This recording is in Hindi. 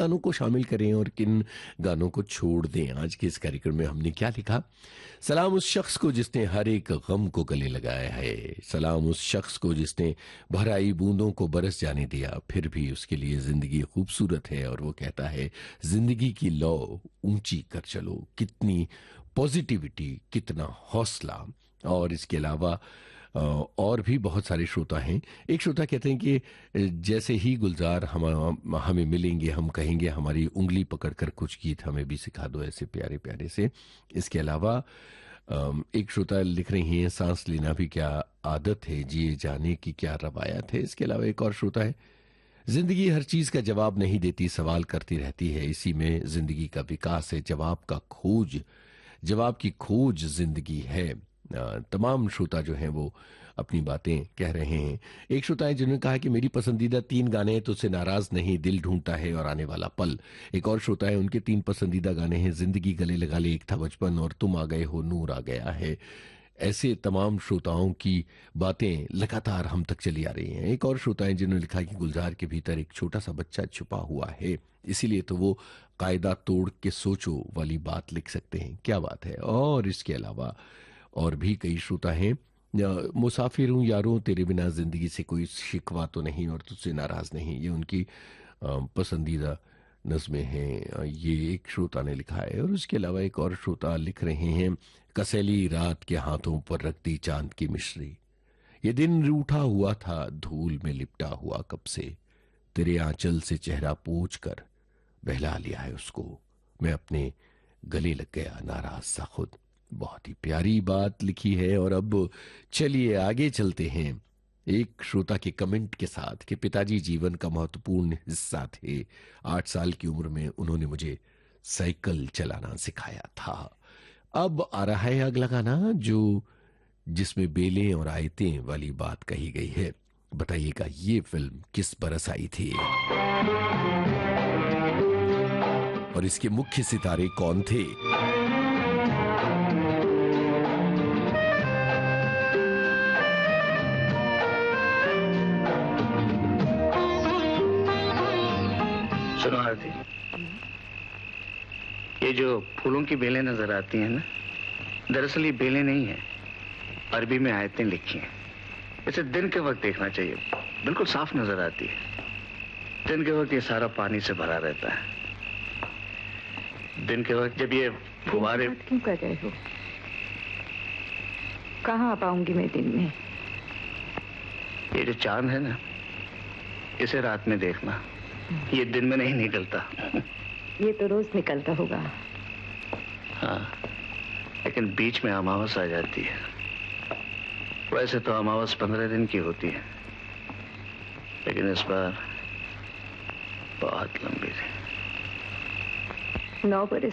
गानों को शामिल करें और किन गानों को छोड़ दें। आज के इस कार्यक्रम में हमने क्या लिखा? सलाम उस शख्स को जिसने हर एक गम को गले लगाया है, सलाम उस शख्स को जिसने भर आई बूंदों को बरस जाने दिया, फिर भी उसके लिए जिंदगी खूबसूरत है। और वो कहता है, जिंदगी की लौ ऊंची कर चलो, कितनी पॉजिटिविटी, कितना हौसला। और इसके अलावा और भी बहुत सारे श्रोता हैं। एक श्रोता कहते हैं कि जैसे ही गुलजार हमें मिलेंगे, हम कहेंगे हमारी उंगली पकड़कर कुछ गीत हमें भी सिखा दो, ऐसे प्यारे प्यारे से। इसके अलावा एक श्रोता लिख रही हैं, सांस लेना भी क्या आदत है, जिए जाने की क्या रवायत है। इसके अलावा एक और श्रोता है, जिंदगी हर चीज का जवाब नहीं देती, सवाल करती रहती है, इसी में जिंदगी का विकास है, जवाब की खोज जिंदगी है। तमाम श्रोता जो हैं वो अपनी बातें कह रहे हैं। एक श्रोता है जिन्होंने कहा कि मेरी पसंदीदा 3 गाने हैं, तुझसे नाराज नहीं, दिल ढूंढता है और आने वाला पल। एक और श्रोता है, उनके 3 पसंदीदा गाने हैं, जिंदगी गले लगा ले, एक था बचपन और तुम आ गए हो, नूर आ गया है। ऐसे तमाम श्रोताओं की बातें लगातार हम तक चली आ रही हैं। एक और श्रोता है जिन्होंने लिखा कि गुलजार के भीतर एक छोटा सा बच्चा छुपा हुआ है, इसीलिए तो वो कायदा तोड़ के सोचो वाली बात लिख सकते हैं। क्या बात है। और इसके अलावा और भी कई श्रोता हैं, मुसाफिर हूं यारों तेरे बिना, जिंदगी से कोई शिकवा तो नहीं और तुझसे नाराज नहीं, ये उनकी पसंदीदा नज़में हैं। ये एक श्रोता ने लिखा है। और उसके अलावा एक और श्रोता लिख रहे हैं, कसैली रात के हाथों पर रख दी चांद की मिश्री, ये दिन रूठा हुआ था, धूल में लिपटा हुआ कब से, तेरे आंचल से चेहरा पोंछ कर बहला लिया है उसको, मैं अपने गले लग गया नाराज सा खुद। बहुत ही प्यारी बात लिखी है। और अब चलिए आगे चलते हैं एक श्रोता के कमेंट के साथ कि पिताजी जीवन का महत्वपूर्ण हिस्सा थे। 8 साल की उम्र में उन्होंने मुझे साइकिल चलाना सिखाया था। अब आ रहा है अगला गाना जिसमें बेलें और आयतें वाली बात कही गई है। बताइएगा ये फिल्म किस बरस आई थी और इसके मुख्य सितारे कौन थे? सुनो आरती, ये जो फूलों की बेलें नजर आती हैं ना, दरअसल ये बेलें नहीं है, अरबी में आयतें लिखी हैं। इसे दिन के वक्त देखना चाहिए, बिल्कुल साफ नजर आती है। दिन के वक्त ये सारा पानी से भरा रहता है। दिन के वक्त जब ये फुहारे... क्यों कर रहे हो? कहाँ आ पाऊंगी मैं दिन में? ये जो चांद है ना, इसे रात में देखना, ये दिन में नहीं निकलता। ये तो रोज निकलता होगा। हाँ, लेकिन बीच में अमावस आ जाती है। वैसे तो अमावस 15 दिन की होती है, लेकिन इस बार बहुत लंबी थी। 9 बरस